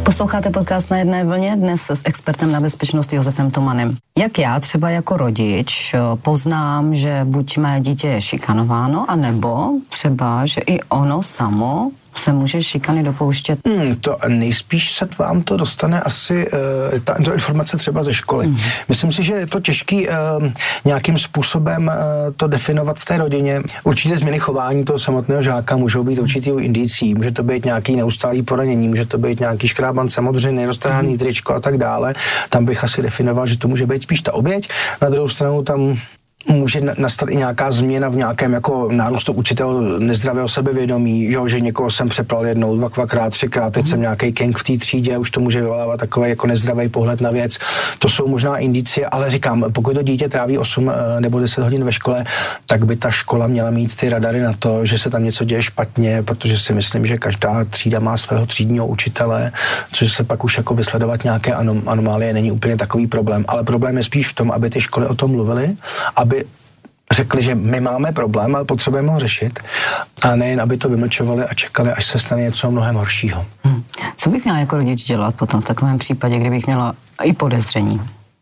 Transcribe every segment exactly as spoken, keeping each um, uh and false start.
Posloucháte podcast Na jedné vlně dnes s expertem na bezpečnost Josefem Tomanem. Jak já třeba jako rodič poznám, že buď mé dítě je šikanováno, anebo třeba, že i ono samo se může šikany dopouštět? Hmm, to nejspíš se vám to dostane asi uh, ta, ta informace třeba ze školy. Mm. Myslím si, že je to těžký uh, nějakým způsobem uh, to definovat v té rodině. Určitě změny chování toho samotného žáka můžou být určitý indicí, může to být nějaký neustálý poranění, může to být nějaký škrában samozřejmě, roztrhaný mm. tričko a tak dále. Tam bych asi definoval, že to může být spíš ta oběť. Na druhou stranu tam může nastat i nějaká změna v nějakém jako nárůstu určitého nezdravého sebevědomí, že, že někoho jsem přepral jednou, dva, dvakrát, třikrát, teď mm. jsem nějaký gang v té třídě, už to může vyvolávat takový jako nezdravý pohled na věc. To jsou možná indicie, ale říkám, pokud to dítě tráví osm nebo deset hodin ve škole, tak by ta škola měla mít ty radary na to, že se tam něco děje špatně, protože si myslím, že každá třída má svého třídního učitele, což se pak už jako vysledovat nějaké anom- anomálie není úplně takový problém, ale problém je spíš v tom, aby ty školy o tom mluvily, aby řekli, že my máme problém, ale potřebujeme ho řešit a nejen, aby to vymlčovali a čekali, až se stane něco mnohem horšího. Hmm. Co bych měla jako rodič dělat potom v takovém případě, kdybych měla i podezření?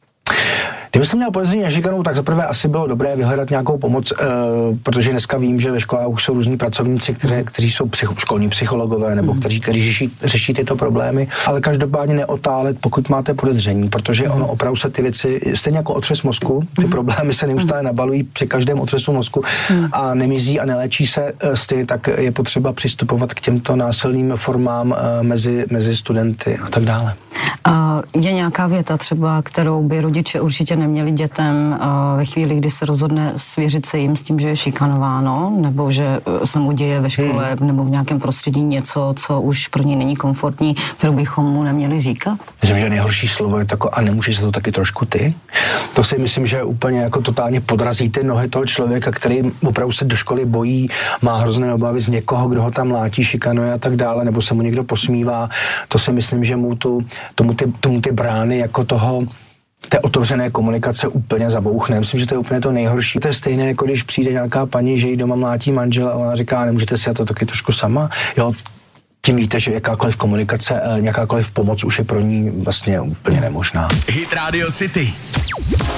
Kdyby jsem měl podezření na šikanu, tak zaprvé asi bylo dobré vyhledat nějakou pomoc, e, protože dneska vím, že ve školách už jsou různí pracovníci, kteří, kteří jsou psycho, školní psychologové nebo mm. kteří, kteří řeší, řeší tyto problémy, ale každopádně neotálet, pokud máte podezření, protože ono opravdu se ty věci, stejně jako otřes mozku, ty problémy se neustále nabalují při každém otřesu mozku a nemizí a neléčí se, stejně tak je potřeba přistupovat k těmto násilným formám mezi, mezi studenty a tak dále. A je nějaká věta třeba, kterou by rodiče určitě neměli dětem ve chvíli, kdy se rozhodne svěřit se jim s tím, že je šikanováno, nebo že se mu děje ve škole hmm. nebo v nějakém prostředí něco, co už pro něj není komfortní, kterou bychom mu neměli říkat? Myslím, že nejhorší slovo je tako, a nemůžeš to taky trošku ty? To si myslím, že úplně jako totálně podrazí ty nohy toho člověka, který opravdu se do školy bojí, má hrozné obavy z někoho, kdo ho tam mlátí, šikanuje a tak dále, nebo se mu někdo posmívá. To si myslím, že mu tu, tomu, ty, tomu ty brány jako toho té otevřené komunikace úplně zabouchne. Myslím, že to je úplně to nejhorší. To je stejné, jako když přijde nějaká paní, že jí doma mlátí manžel a ona říká, nemůžete si to taky trošku sama. Jo, tím víte, že jakákoliv komunikace, jakákoliv pomoc už je pro ní vlastně úplně nemožná. Hit Radio City.